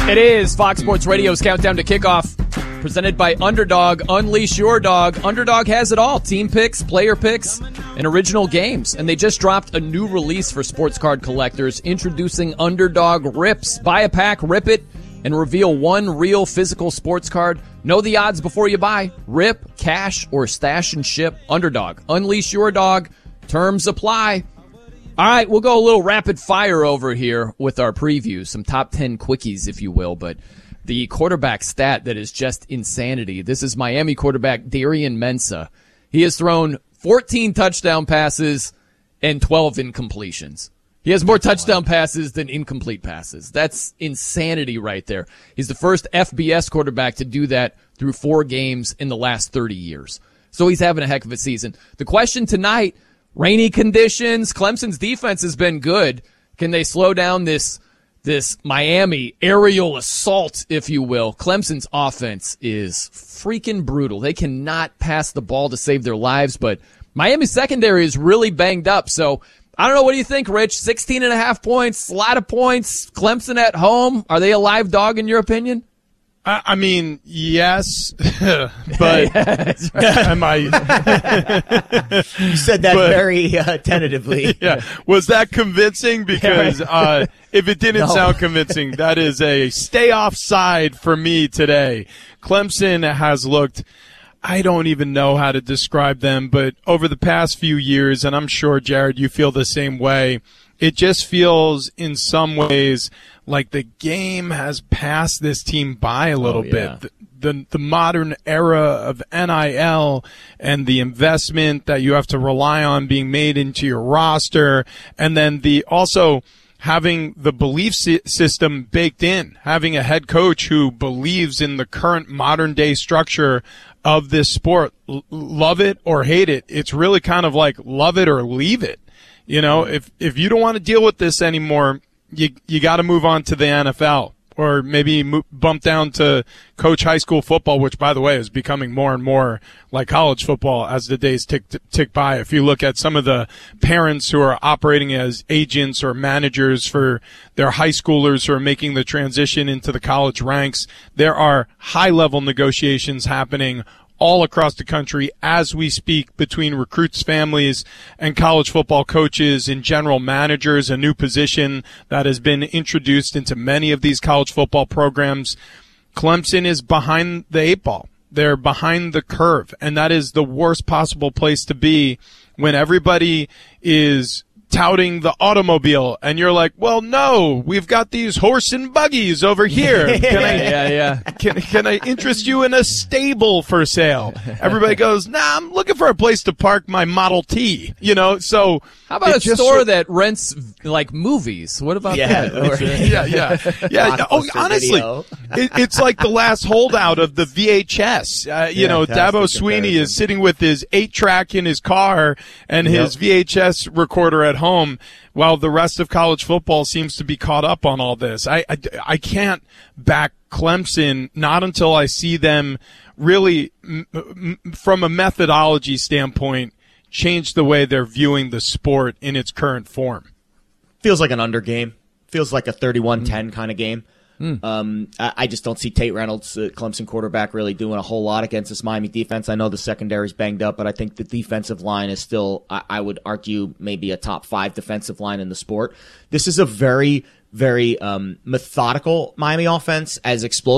It is Fox Sports Radio's Countdown to Kickoff, presented by Underdog. Unleash your dog. Underdog has it all. Team picks, player picks, and original games. And they just dropped a new release for sports card collectors, introducing Underdog Rips. Buy a pack, rip it, and reveal one real physical sports card. Know the odds before you buy. Rip, cash, or stash and ship. Underdog. Unleash your dog. Terms apply. All right, we'll go a little rapid fire over here with our previews, some top 10 quickies, if you will. But the quarterback stat that is just insanity. This is Miami quarterback Darian Mensah. He has thrown 14 touchdown passes and 12 incompletions. He has more touchdown passes than incomplete passes. That's insanity right there. He's the first FBS quarterback to do that through 4 games in the last 30 years. So he's having a heck of a season. The question tonight, rainy conditions. Clemson's defense has been good. Can they slow down this Miami aerial assault, if you will? Clemson's offense is freaking brutal. They cannot pass the ball to save their lives, but Miami's secondary is really banged up. So I don't know. What do you think, Rich? 16.5 points, a lot of points. Clemson at home. Are they a live dog in your opinion? I mean, yes, but am I? You said that very tentatively. Yeah, was that convincing? Because if it didn't sound convincing, that is a stay offside for me today. Clemson has looked, I don't even know how to describe them, but over the past few years, and I'm sure, Jared, you feel the same way, it just feels in some ways like the game has passed this team by a little bit. The modern era of NIL and the investment that you have to rely on being made into your roster, and then also having the belief system baked in, having a head coach who believes in the current modern day structure of this sport. Love it or hate it. It's really kind of like love it or leave it. You know, if you don't want to deal with this anymore, you got to move on to the NFL, or maybe bump down to coach high school football, which, by the way, is becoming more and more like college football as the days tick by. If you look at some of the parents who are operating as agents or managers for their high schoolers who are making the transition into the college ranks, there are high-level negotiations happening all across the country as we speak between recruits' families and college football coaches and general managers, a new position that has been introduced into many of these college football programs. Clemson is behind the 8 ball. They're behind the curve, and that is the worst possible place to be when everybody is touting the automobile, and you're like, well, no, we've got these horse and buggies over here. Can I interest you in a stable for sale? Everybody goes, nah, I'm looking for a place to park my Model T, you know, so. How about a store that rents, like, movies? What about that? Yeah. Oh, honestly, it's like the last holdout of the VHS. You know, Dabo Sweeney is sitting with his 8-track in his car and his VHS recorder at home, while the rest of college football seems to be caught up on all this. I can't back Clemson, not until I see them really, from a methodology standpoint, change the way they're viewing the sport in its current form. Feels like an under game. Feels like a 31-10 kind of game. I just don't see Tate Reynolds, Clemson quarterback, really doing a whole lot against this Miami defense. I know the secondary's banged up, but I think the defensive line is still, I would argue, maybe a top 5 defensive line in the sport. This is a very, very methodical Miami offense, as explosive